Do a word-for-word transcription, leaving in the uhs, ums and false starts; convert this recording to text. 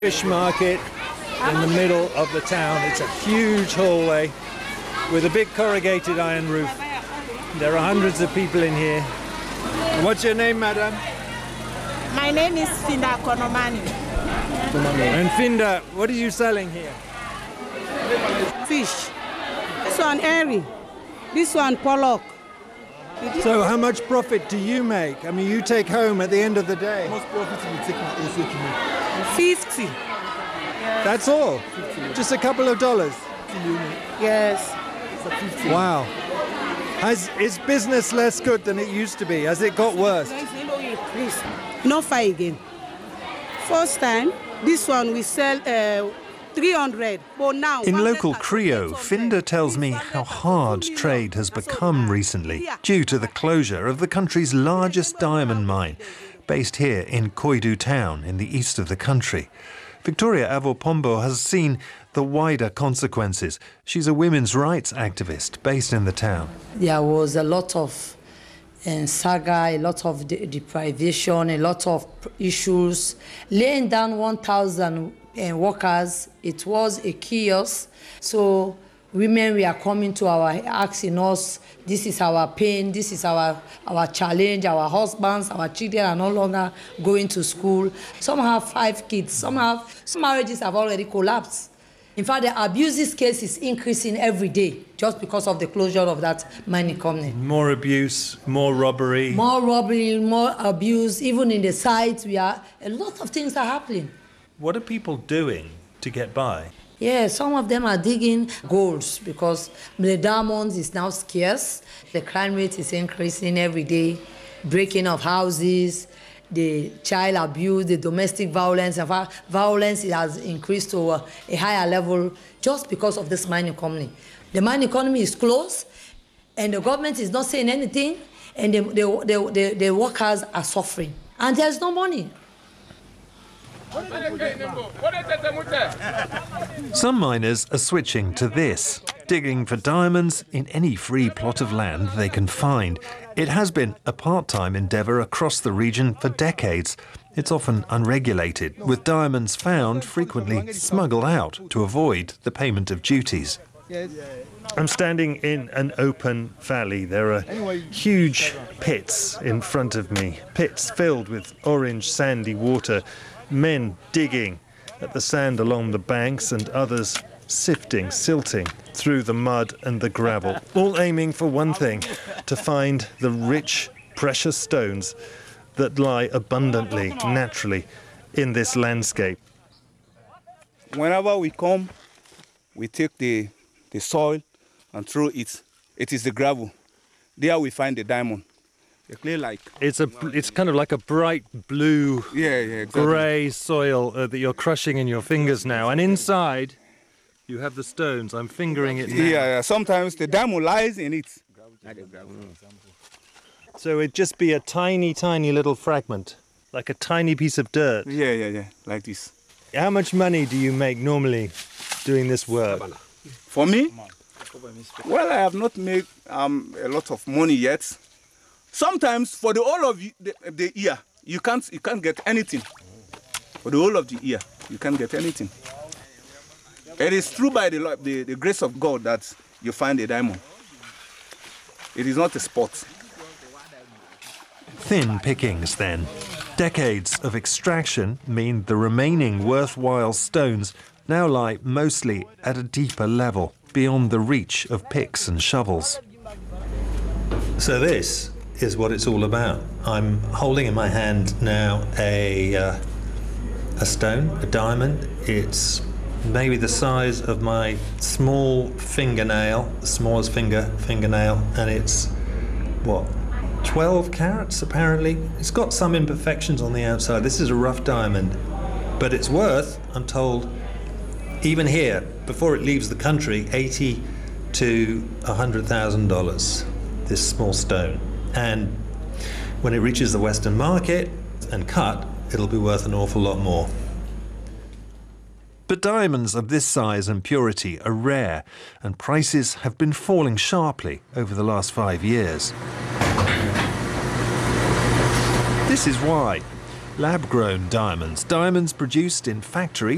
Fish market in the middle of the town. It's a huge hallway with a big corrugated iron roof. There are hundreds of people in here. What's your name, madam? My name is Finda Konomani. And Finda, what are you selling here? Fish. This one Henry. This one pollock. So how much profit do you make? I mean, you take home at the end of the day. Most profit we take also to make. Fifty. That's all? Just a couple of dollars? Yes. Wow. Has, is business less good than it used to be? Has it got worse? No fight again. First time, this one we sell uh, three hundred, but now... In local Creole, Finda tells me how hard trade has become recently due to the closure of the country's largest diamond mine, based here in Koidu town in the east of the country. Victoria Avopombo has seen the wider consequences. She's a women's rights activist based in the town. There was a lot of uh, saga, a lot of de deprivation, a lot of issues. Laying down one thousand uh, workers, it was a chaos. So women, we are coming to our, asking us, this is our pain, this is our, our challenge, our husbands, our children are no longer going to school. Some have five kids, some have, some marriages have already collapsed. In fact, the abuses case is increasing every day just because of the closure of that mining company. More abuse, more robbery. More robbery, more abuse, even in the sites, we are, a lot of things are happening. What are people doing to get by? Yeah, some of them are digging golds because the diamonds is now scarce. The crime rate is increasing every day. Breaking of houses, the child abuse, the domestic violence. In fact, violence has increased to a, a higher level just because of this mining company. The mining economy is closed, and the government is not saying anything, and the, the, the, the, the workers are suffering. And there's no money. Some miners are switching to this, digging for diamonds in any free plot of land they can find. It has been a part-time endeavour across the region for decades. It's often unregulated, with diamonds found frequently smuggled out to avoid the payment of duties. I'm standing in an open valley. There are huge pits in front of me, pits filled with orange sandy water. Men digging at the sand along the banks and others sifting, silting through the mud and the gravel, all aiming for one thing, to find the rich, precious stones that lie abundantly, naturally, in this landscape. Whenever we come, we take the, the soil and throw it. It is the gravel. There we find the diamond. Clear like it's a it's kind of like a bright blue yeah, yeah, exactly. grey soil uh, that you're crushing in your fingers now, and inside you have the stones. I'm fingering it now. Yeah, yeah, sometimes the diamond lies in it. So it'd just be a tiny tiny little fragment, like a tiny piece of dirt. Yeah, yeah, yeah, like this. How much money do you make normally doing this work? For me? Well, I have not made um, a lot of money yet. Sometimes for the whole of the, the year, you can't you can't get anything. For the whole of the year, you can't get anything. It is true by the, the, the grace of God that you find a diamond. It is not a sport. Thin pickings, then. Decades of extraction mean the remaining worthwhile stones now lie mostly at a deeper level, beyond the reach of picks and shovels. So this is what it's all about. I'm holding in my hand now a uh, a stone, a diamond. It's maybe the size of my small fingernail, the smallest finger fingernail, and it's what, twelve carats apparently. It's got some imperfections on the outside. This is a rough diamond, but it's worth, I'm told, even here before it leaves the country, eighty to a hundred thousand dollars. This small stone. And when it reaches the Western market and cut, it'll be worth an awful lot more. But diamonds of this size and purity are rare, and prices have been falling sharply over the last five years. This is why. Lab-grown diamonds, diamonds produced in factories